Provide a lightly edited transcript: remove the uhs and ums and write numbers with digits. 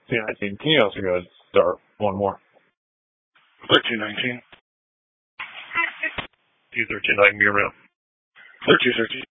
C19. Can you also go ahead and start one more? 1319. 213, I can be around. 1313.